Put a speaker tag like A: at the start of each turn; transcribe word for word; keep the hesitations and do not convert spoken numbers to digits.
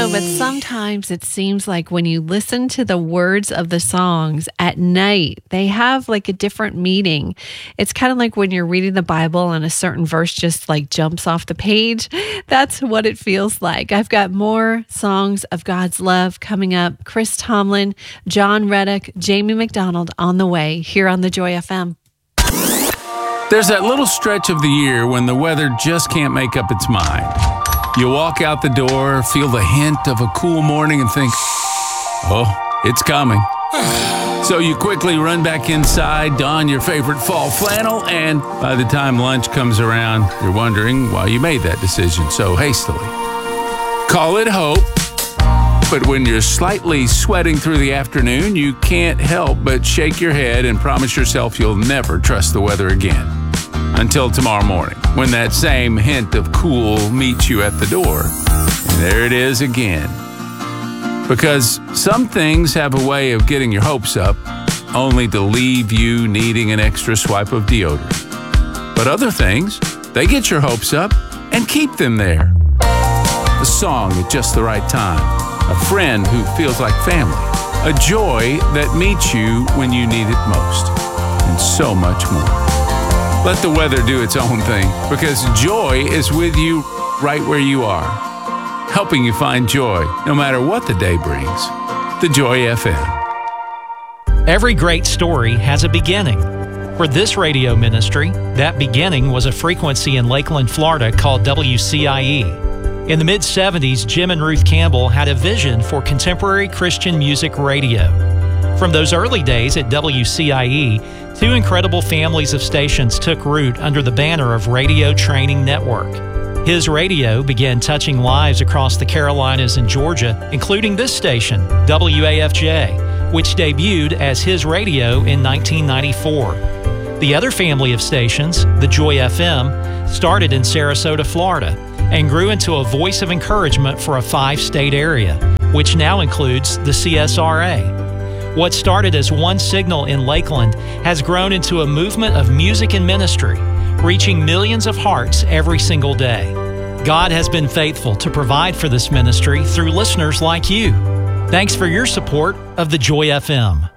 A: know, but sometimes it seems like when you listen to the words of the songs at night, they have like a different meaning. It's kind of like when you're reading the Bible and a certain verse just like jumps off the page. That's what it feels like. I've got more songs of God's love coming up. Chris Tomlin, John Reddick, Jamie McDonald on the way here on the Joy F M.
B: There's that little stretch of the year when the weather just can't make up its mind. You walk out the door, feel the hint of a cool morning and think, oh, it's coming. So you quickly run back inside, don your favorite fall flannel, and by the time lunch comes around, you're wondering why you made that decision so hastily. Call it hope, but when you're slightly sweating through the afternoon, you can't help but shake your head and promise yourself you'll never trust the weather again. Until tomorrow morning, when that same hint of cool meets you at the door. And there it is again. Because some things have a way of getting your hopes up, only to leave you needing an extra swipe of deodorant. But other things, they get your hopes up and keep them there. A song at just the right time. A friend who feels like family. A joy that meets you when you need it most. And so much more. Let the weather do its own thing, because joy is with you right where you are, helping you find joy no matter what the day brings. The Joy F M.
C: Every great story has a beginning. For this radio ministry, that beginning was a frequency in Lakeland, Florida called W C I E. In the mid seventies, Jim and Ruth Campbell had a vision for contemporary Christian music radio. From those early days at W C I E, two incredible families of stations took root under the banner of Radio Training Network. His Radio began touching lives across the Carolinas and Georgia, including this station, W A F J, which debuted as His Radio in nineteen ninety-four. The other family of stations, the Joy F M, started in Sarasota, Florida, and grew into a voice of encouragement for a five-state area, which now includes the C S R A. What started as one signal in Lakeland has grown into a movement of music and ministry, reaching millions of hearts every single day. God has been faithful to provide for this ministry through listeners like you. Thanks for your support of the Joy F M.